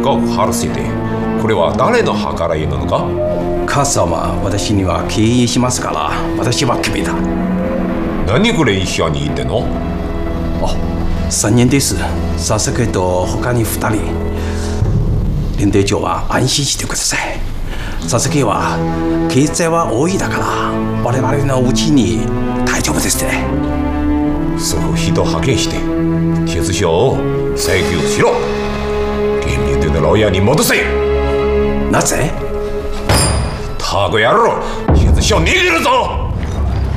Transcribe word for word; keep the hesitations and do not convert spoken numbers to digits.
かを張らせて、これは誰の計らいなのか？ 母さんは私には経営しますから、私は決めた。 何これ一緒にいてんの？ あ、三人です。佐々木と他に二人。連隊長は安心してください。佐々木は経済は多いだから、我々のうちに大丈夫ですね。 すぐ人派遣して鉄証を請求しろ。厳密な牢屋に戻せ。 なぜ？ タコ野郎、鉄証逃げるぞ。